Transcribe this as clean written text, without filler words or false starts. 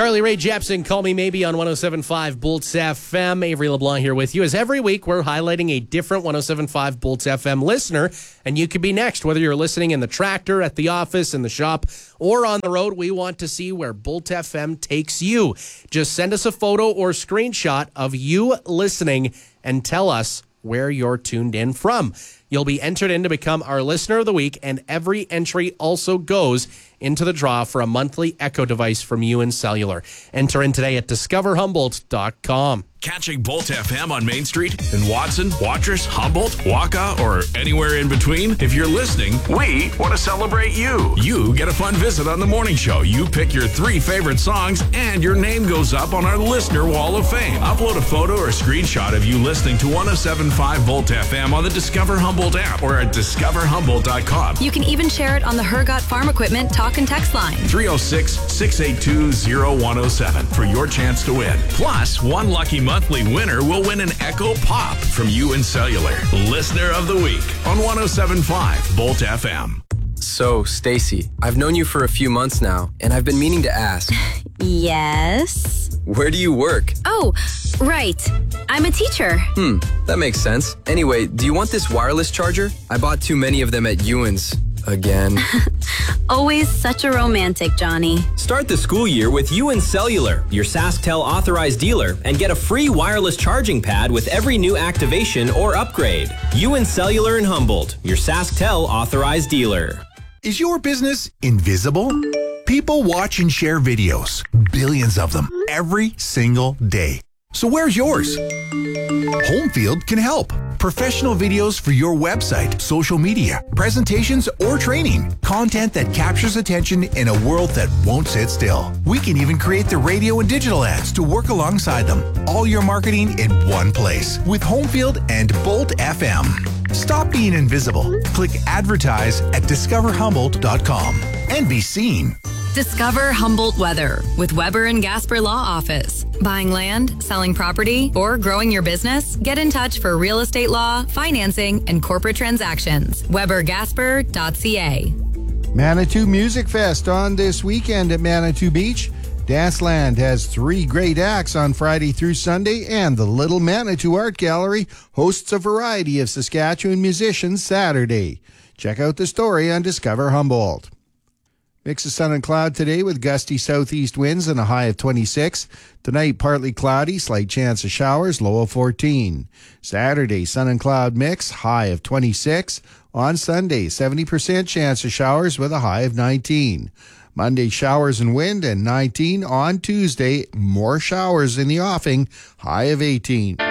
Carly Rae Jepsen, Call Me Maybe on 107.5 Bolts FM. Avery LeBlanc here with you. As every week, we're highlighting a different 107.5 Bolts FM listener, and you could be next. Whether you're listening in the tractor, at the office, in the shop, or on the road, we want to see where Bolt FM takes you. Just send us a photo or screenshot of you listening and tell us where you're tuned in from. You'll be entered in to become our Listener of the Week, and every entry also goes into the draw for a monthly Echo device from UN Cellular. Enter in today at discoverhumboldt.com. Catching Bolt FM on Main Street in Watson, Watrous, Humboldt, Waka, or anywhere in between? If you're listening, we want to celebrate you. You get a fun visit on the morning show. You pick your 3 favorite songs, and your name goes up on our Listener Wall of Fame. Upload a photo or screenshot of you listening to 107.5 Bolt FM on the Discover Humboldt app or at discoverhumboldt.com. You can even share it on the Hergot Farm Equipment talk and text line. 306-682-0107 for your chance to win. Plus, one lucky monthly winner will win an Echo Pop from UN Cellular. Listener of the Week on 107.5 Bolt FM. So, Stacy, I've known you for a few months now, and I've been meaning to ask. Yes? Where do you work? Oh, right. I'm a teacher. That makes sense. Anyway, do you want this wireless charger? I bought too many of them at Ewan's. Again. Always such a romantic, Johnny. Start the school year with UN Cellular, your SaskTel authorized dealer, and get a free wireless charging pad with every new activation or upgrade. UN Cellular in Humboldt, your SaskTel authorized dealer. Is your business invisible? People watch and share videos, billions of them, every single day. So where's yours? Homefield can help. Professional videos for your website, social media, presentations, or training. Content that captures attention in a world that won't sit still. We can even create the radio and digital ads to work alongside them. All your marketing in one place with Homefield and Bolt FM. Stop being invisible. Click advertise at discoverhumboldt.com and be seen. Discover Humboldt Weather with Weber and Gasper Law Office. Buying land, selling property, or growing your business? Get in touch for real estate law, financing, and corporate transactions. WeberGasper.ca. Manitou Music Fest on this weekend at Manitou Beach. Danceland has 3 great acts on Friday through Sunday, and the Little Manitou Art Gallery hosts a variety of Saskatchewan musicians Saturday. Check out the story on Discover Humboldt. Mix of sun and cloud today with gusty southeast winds and a high of 26. Tonight, partly cloudy, slight chance of showers, low of 14. Saturday, sun and cloud mix, high of 26. On Sunday, 70% chance of showers with a high of 19. Monday, showers and wind and 19. On Tuesday, more showers in the offing, high of 18.